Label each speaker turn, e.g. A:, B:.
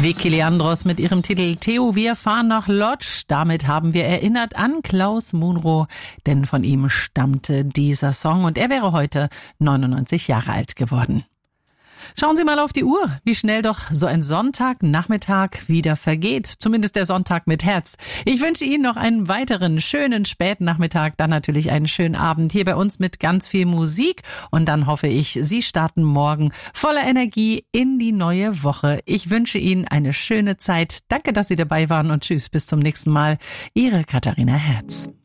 A: Vicky Leandros mit ihrem Titel Theo, wir fahren nach Lodz. Damit haben wir erinnert an Klaus Munro, denn von ihm stammte dieser Song und er wäre heute 99 Jahre alt geworden. Schauen Sie mal auf die Uhr, wie schnell doch so ein Sonntagnachmittag wieder vergeht. Zumindest der Sonntag mit Herz. Ich wünsche Ihnen noch einen weiteren schönen Spätnachmittag, dann natürlich einen schönen Abend hier bei uns mit ganz viel Musik. Und dann hoffe ich, Sie starten morgen voller Energie in die neue Woche. Ich wünsche Ihnen eine schöne Zeit. Danke, dass Sie dabei waren und tschüss, bis zum nächsten Mal. Ihre Katharina Herz.